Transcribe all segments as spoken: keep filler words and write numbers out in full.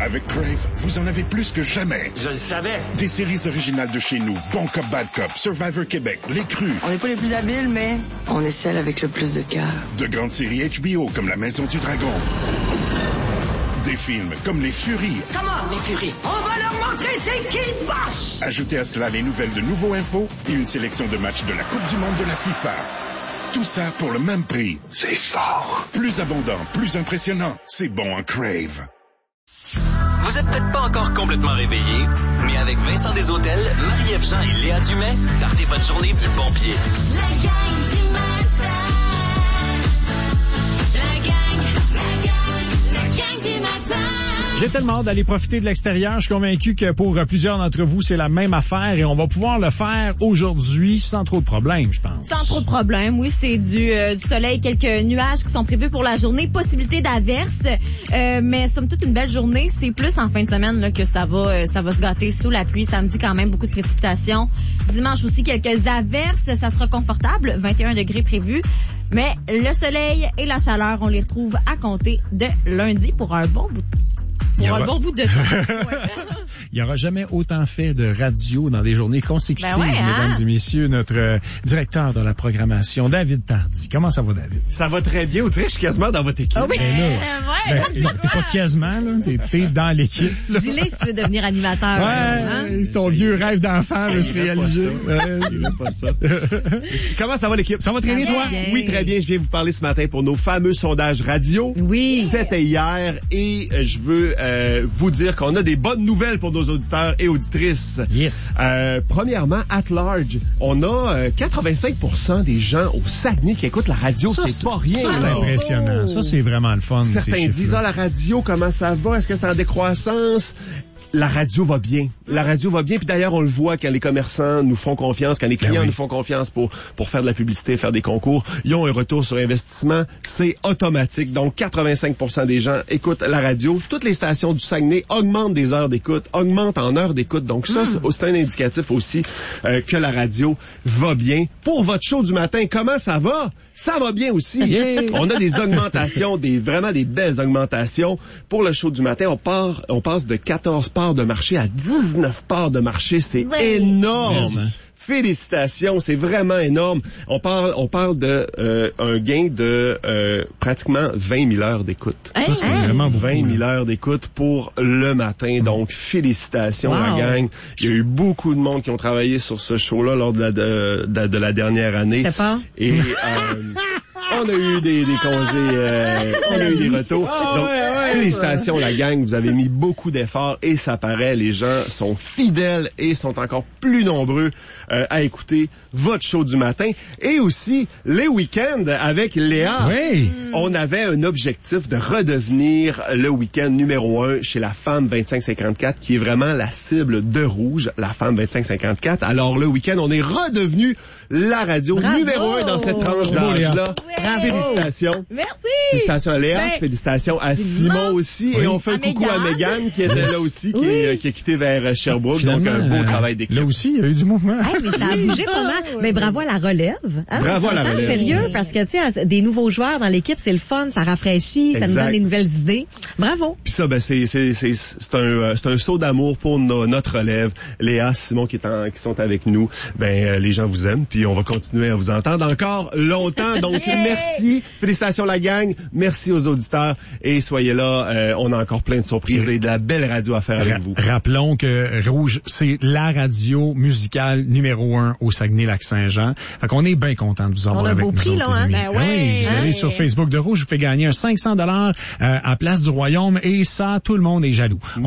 Avec Crave, vous en avez plus que jamais. Je le savais. Des séries originales de chez nous, Bon Cop, Bad Cop, Survivor Québec, Les Crus. On n'est pas les plus habiles, mais on est celles avec le plus de cœur. De grandes séries H B O comme La Maison du Dragon. Des films comme Les Furies. Comment, Les Furies? On va leur montrer c'est qui le boss! Ajoutez à cela les nouvelles de Nouveau Info et une sélection de matchs de la Coupe du Monde de la FIFA. Tout ça pour le même prix. C'est fort. Plus abondant, plus impressionnant. C'est bon en Crave. Vous êtes peut-être pas encore complètement réveillé, mais avec Vincent Deshôtels, Marie-Ève Jean et Léa Dumais, partez votre journée du bon pied. La gang du matin. La gang, la gang, la gang du matin. J'ai tellement hâte d'aller profiter de l'extérieur. Je suis convaincu que pour plusieurs d'entre vous, c'est la même affaire et on va pouvoir le faire aujourd'hui sans trop de problèmes, je pense. Sans trop de problèmes, oui. C'est du, euh, du soleil, quelques nuages qui sont prévus pour la journée, possibilité d'averse, euh, mais somme toute une belle journée. C'est plus en fin de semaine là, que ça va, euh, ça va se gâter sous la pluie. Samedi, quand même, beaucoup de précipitations. Dimanche aussi, quelques averses. Ça sera confortable, vingt et un degrés prévus. Mais le soleil et la chaleur, on les retrouve à compter de lundi pour un bon bout de Pour aura... un bon bout de temps. Ouais. Il n'y aura jamais autant fait de radio dans des journées consécutives, ben ouais, hein? mesdames et messieurs. Notre euh, directeur de la programmation, David Tardy. Comment ça va, David? Ça va très bien. On dirait que je suis quasiment dans votre équipe. Oh oui, Ben là, euh, ouais. ben, t'es pas quasiment, là. T'es, t'es dans l'équipe. Là. Dis-le si tu veux devenir animateur. Ouais, hein? c'est ton vieux rêve d'enfant de se réaliser. Il pas ça. Comment ça va, l'équipe? Ça va très bien, toi? Bien. Oui, très bien. Je viens vous parler ce matin pour nos fameux sondages radio. Oui. C'était hier et euh, je veux euh, vous dire qu'on a des bonnes nouvelles pour nos auditeurs et auditrices. Yes. Euh, premièrement, at large, on a euh, quatre-vingt-cinq pour cent des gens au Saguenay qui écoutent la radio. Ça, c'est pas rien. Ça, c'est là. impressionnant. Ça, c'est vraiment le fun. Certains disent, ah, la radio, comment ça va? Est-ce que c'est en décroissance? La radio va bien. La radio va bien. Puis d'ailleurs, on le voit quand les commerçants nous font confiance, quand les clients ben oui. nous font confiance pour pour faire de la publicité, faire des concours. Ils ont un retour sur investissement. C'est automatique. Donc, quatre-vingt-cinq pour cent des gens écoutent la radio. Toutes les stations du Saguenay augmentent des heures d'écoute, augmentent en heures d'écoute. Donc, ça, mm. c'est un indicatif aussi euh, que la radio va bien. Pour votre show du matin, comment ça va? Ça va bien aussi. Yeah. On a des augmentations, des vraiment des belles augmentations. Pour le show du matin, on part, on passe de quatorze parts de marché à dix-neuf parts de marché. C'est oui. énorme. Yes, hein? Félicitations, c'est vraiment énorme. On parle, on parle de euh, un gain de euh, pratiquement vingt mille heures d'écoute. Ça, c'est hein? vraiment vingt mille heures d'écoute pour le matin. Donc, félicitations, wow. la gang. Il y a eu beaucoup de monde qui ont travaillé sur ce show-là lors de la, de, de, de la dernière année. C'est pas. Et euh, on a eu des, des congés, euh, on a eu des retours. Oh, Donc, ouais, ouais, félicitations, la gang. Vous avez mis beaucoup d'efforts et ça paraît. Les gens sont fidèles et sont encore plus nombreux euh, à écouter votre show du matin. Et aussi, les week-ends avec Léa. Oui. On avait un objectif de redevenir le week-end numéro un chez la femme vingt-cinq cinquante-quatre, qui est vraiment la cible de Rouge, la femme vingt-cinq cinquante-quatre. Alors, le week-end, on est redevenu la radio Bravo. numéro un dans cette tranche d'âge-là. Bravo. Félicitations. Merci. Félicitations à Léa, ben, félicitations à Simon, Simon aussi. Oui. Et on fait un à coucou Mégane. à Mégane qui était là aussi, qui, oui. est, qui a quitté vers Sherbrooke. Finalement, donc, un beau euh, travail d'équipe. Là aussi, il y a eu du mouvement. Hey, mais ça a bougé pas mal. Mais bravo à la relève. Hein? Bravo à la relève. Sérieux, parce que, tu sais, des nouveaux joueurs dans l'équipe, c'est le fun, ça rafraîchit, exact. Ça nous donne des nouvelles idées. Bravo. Puis ça, ben, c'est, c'est, c'est, c'est un, c'est un saut d'amour pour no, notre relève. Léa, Simon qui, est en, qui sont avec nous. Ben, les gens vous aiment, puis on va continuer à vous entendre encore longtemps. Donc, hey. Merci. Félicitations la gang. Merci aux auditeurs. Et soyez là. Euh, on a encore plein de surprises et de la belle radio à faire avec Ra- vous. Rappelons que Rouge, c'est la radio musicale numéro un au Saguenay-Lac-Saint-Jean. Fait qu'on est bien content de vous avoir avec nous. On a beau prix, là, hein? Ben ouais, oui, vous hein? allez sur Facebook de Rouge, vous pouvez gagner un cinq cents dollars euh, à Place du Royaume et ça, tout le monde est jaloux. On, a...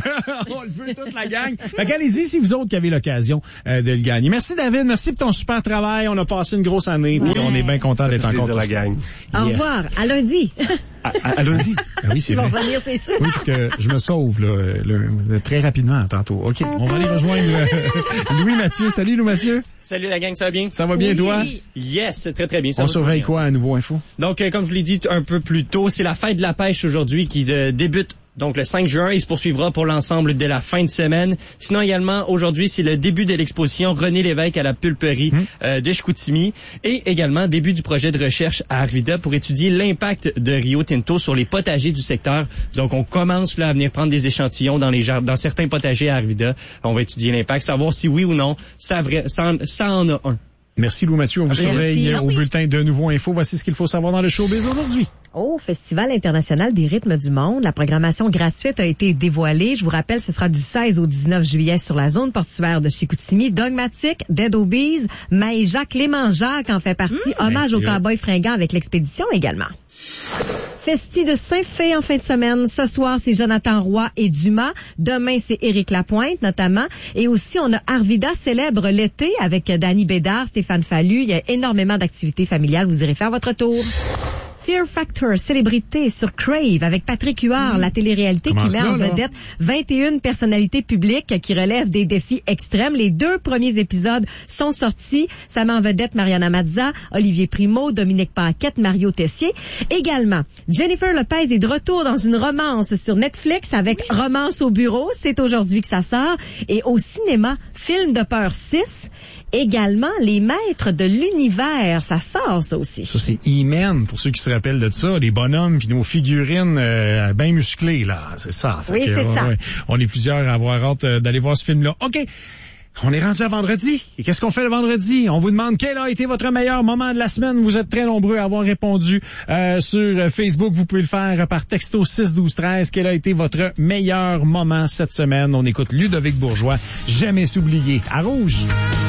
on le veut toute la gang. Fait qu'allez-y si vous autres qui avez l'occasion euh, de le gagner. Merci David, merci pour ton super travail. On a passé une grosse année puis ouais. on est bien content d'être encore plaisir, la gang. Au Yes. revoir. À lundi. À, à, à lundi. Ah oui, c'est Ils vrai. vont venir, c'est sûr. Oui, parce que je me sauve là, le, le, très rapidement tantôt. OK, on va aller rejoindre euh, Louis-Mathieu. Salut Louis-Mathieu. Salut la gang, ça va bien? Ça va bien, oui. Toi? Yes, très très bien. Ça on va surveille quoi à Nouveau Info? Donc, euh, comme je l'ai dit un peu plus tôt, c'est la fête de la pêche aujourd'hui qui euh, débute Donc, le cinq juin, il se poursuivra pour l'ensemble de la fin de semaine. Sinon, également, aujourd'hui, c'est le début de l'exposition René Lévesque à la pulperie mmh. euh, de Chicoutimi. Et également, début du projet de recherche à Arvida pour étudier l'impact de Rio Tinto sur les potagers du secteur. Donc, on commence là à venir prendre des échantillons dans les jardins, dans certains potagers à Arvida. On va étudier l'impact, savoir si oui ou non, ça, vrai, ça, en, ça en a un. Merci Lou Mathieu, on vous Merci. surveille Ah au oui. bulletin de Nouveau Info. Voici ce qu'il faut savoir dans le showbiz aujourd'hui. Au Festival international des rythmes du monde, la programmation gratuite a été dévoilée. Je vous rappelle, ce sera du seize au dix-neuf juillet sur la zone portuaire de Chicoutimi. Dogmatic, Dead Obies, Maïja, Clément Jacques en fait partie. Mmh. Hommage aux cowboys fringants avec l'expédition également. Festi de Saint-Fé en fin de semaine. Ce soir, c'est Jonathan Roy et Dumas. Demain, c'est Éric Lapointe, notamment. Et aussi, on a Arvida célèbre l'été avec Danny Bédard, Stéphane Fallu. Il y a énormément d'activités familiales. Vous irez faire votre tour. Fear Factor, célébrité sur Crave avec Patrick Huard, mmh. la télé-réalité Comment qui met là, en là? vedette vingt et une personnalités publiques qui relèvent des défis extrêmes. Les deux premiers épisodes sont sortis. Ça met en vedette Mariana Mazza, Olivier Primo, Dominique Paquette, Mario Tessier. Également, Jennifer Lopez est de retour dans une romance sur Netflix avec Romance au bureau. C'est aujourd'hui que ça sort. Et au cinéma, Film de peur six. Également, Les Maîtres de l'univers. Ça sort, ça aussi. Ça, c'est E-Man, pour ceux qui se rappellent de ça. Les bonhommes puis nos figurines euh, bien musclées, là. C'est ça. Fait oui, que, c'est ouais, ça. Ouais. On est plusieurs à avoir hâte euh, d'aller voir ce film-là. OK. On est rendu à vendredi. Et qu'est-ce qu'on fait le vendredi? On vous demande quel a été votre meilleur moment de la semaine. Vous êtes très nombreux à avoir répondu euh, sur Facebook. Vous pouvez le faire par texto six douze treize. Quel a été votre meilleur moment cette semaine? On écoute Ludovic Bourgeois. Jamais s'oublier. À Rouge.